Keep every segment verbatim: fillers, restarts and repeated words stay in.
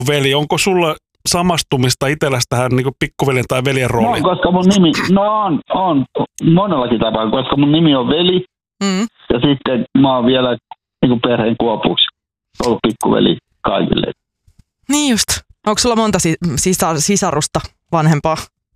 Veli, onko sulla samastumista itselläsi tähän niin pikkuveljen tai veljen rooliin? No, koska mun nimi, no on, on monellakin tapaa, koska mun nimi on Veli. Mm. Ja sitten mä oon vielä niin perheen kuopuksi ollut pikkuveli kaikille. Niin just. Onko sulla monta sisar- sisarusta vanhempaa?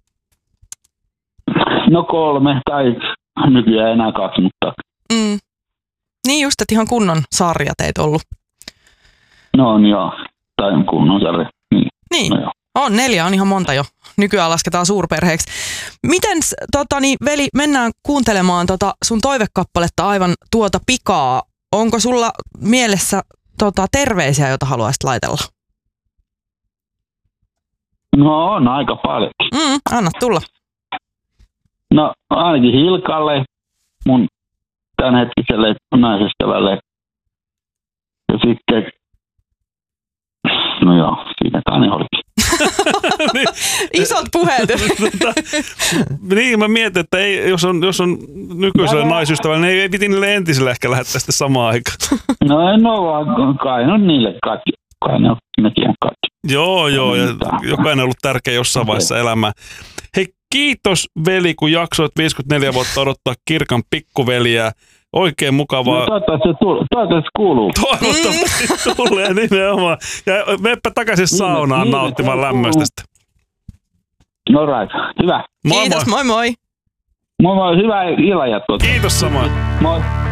No kolme, tai nykyään enää kaksi, mutta... Mm. Niin just, että ihan kunnon sarja teit ollut. No on joo, tai kunnon sarja. Niin, niin. No, on neljä, on ihan monta jo. Nykyään lasketaan suurperheeksi. Miten, tota, niin, veli, mennään kuuntelemaan tota sun toivekappaletta aivan tuota pikaa. Onko sulla mielessä tota, terveisiä, joita haluaisit laitella? No on aika paljon. Mm, anna tulla. No ainakin Hilkalle, mun tämänhetkiselle naisystävälle. Ja sitten, no joo, siinä Tani olikin. niin, Isot puheet. niin, mä mietin, että ei, jos on, jos on nykyisellä naisystävällä, niin ei, ei piti niille entisille ehkä lähettää sitten samaan aikaan. no en ole vaan, kai on niille kaikki. Kai ne on nekin kaikki. Joo, joo, ja jokainen on ollut tärkeä jossain vaiheessa elämää. Hei, kiitos veli, kun jaksoit viisikymmentäneljä vuotta odottaa Kirkan pikkuveliä. Oikein mukavaa. No, toivottavasti se toivottavasti kuuluu. Toivottavasti tulee nimenomaan. Ja meppä takaisin saunaan niin, nauttimaan niin, lämmöstä. No right, hyvä. Moi, kiitos, moi moi. Moi moi, hyvää illanjatkoa. Kiitos samoin. Moi.